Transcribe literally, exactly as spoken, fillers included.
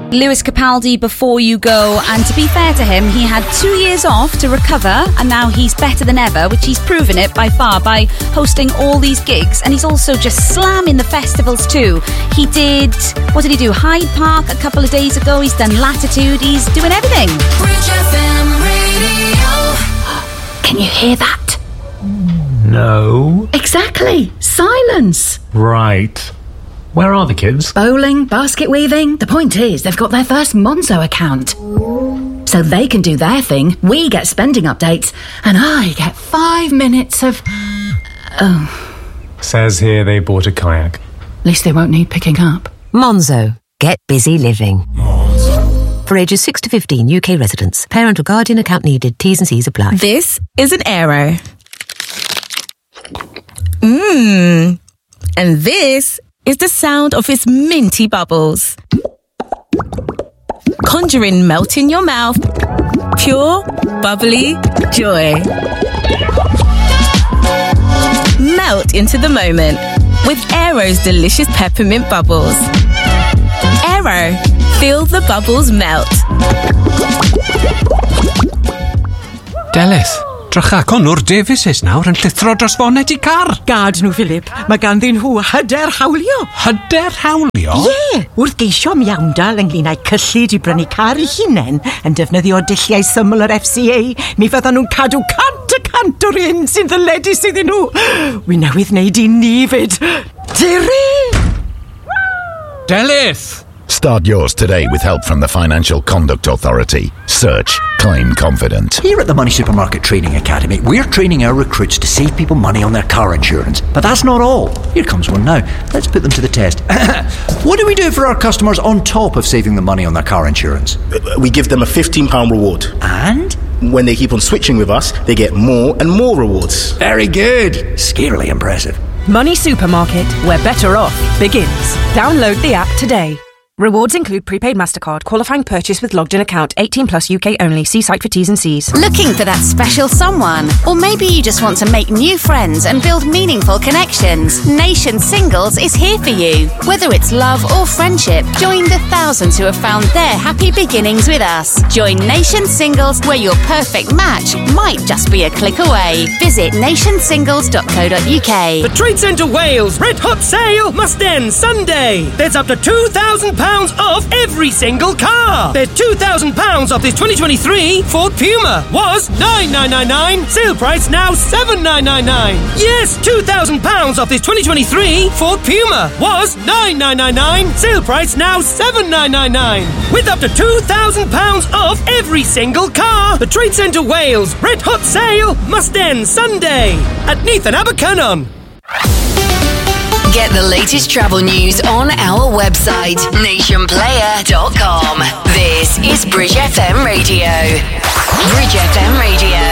Lewis Capaldi, Before You Go, and to be fair to him, he had two years off to recover, and now he's better than ever, which he's proven it by far by hosting all these gigs, and he's also just slamming the festivals too. He did, what did he do? Hyde Park a couple of days ago, he's done Latitude, he's doing everything. Bridge F M Radio. Can you hear that? No. Exactly. Silence. Right. Where are the kids? Bowling, basket weaving. The point is, they've got their first Monzo account. So they can do their thing, we get spending updates, and I get five minutes of... Oh. Says here they bought a kayak. At least they won't need picking up. Monzo. Get busy living. Monzo. For ages six to fifteen, U K residents. Parent or guardian account needed. T's and C's apply. This is an Aero. Mmm. And this is the sound of its minty bubbles. Conjuring melt in your mouth. Pure, bubbly joy. Melt into the moment with Aero's delicious peppermint bubbles. Aero, feel the bubbles melt. Delys, drycha, Conwr Davies is nawr yn llithro dros fonet I car. Gad nhw, Philip. Mae ganddyn nhw hyder hawlio. Hyder hawlio? Ie! Yeah. Wrth geisio miawndal ynglyn â'i cyllid I brynu car I hunain yn defnyddio dulliau syml yr F C A, mi fyddan nhw'n cadw cant y cant o'r un sy'n ddyledus iddyn nhw. Wi newydd wneud I ni fyd. Diri! Delys! Start yours today with help from the Financial Conduct Authority. Search Claim Confident. Here at the Money Supermarket Training Academy, we're training our recruits to save people money on their car insurance. But that's not all. Here comes one now. Let's put them to the test. What do we do for our customers on top of saving them money on their car insurance? We give them a fifteen pounds reward. And? When they keep on switching with us, they get more and more rewards. Very good. Scarily impressive. Money Supermarket, where better off begins. Download the app today. Rewards include prepaid MasterCard, qualifying purchase with logged in account, eighteen plus U K only. See site for T's and C's. Looking for that special someone? Or maybe you just want to make new friends and build meaningful connections? Nation Singles is here for you. Whether it's love or friendship, join the thousands who have found their happy beginnings with us. Join Nation Singles, where your perfect match might just be a click away. Visit nation singles dot co dot U K. The Trade Centre Wales Red Hot Sale must end Sunday. There's up to two thousand pounds off every single car. There's two thousand pounds off this twenty twenty-three Ford Puma. Was nine nine nine nine. Sale price now seven nine nine nine. Yes, two thousand pounds off this twenty twenty-three Ford Puma. Was nine nine nine nine. Sale price now seven nine nine nine. With up to two thousand pounds off every single car. The Trade Centre Wales Red Hot Sale must end Sunday at Neath and Abercynon. Get the latest travel news on our website, nation player dot com. This is Bridge F M Radio. Bridge F M Radio.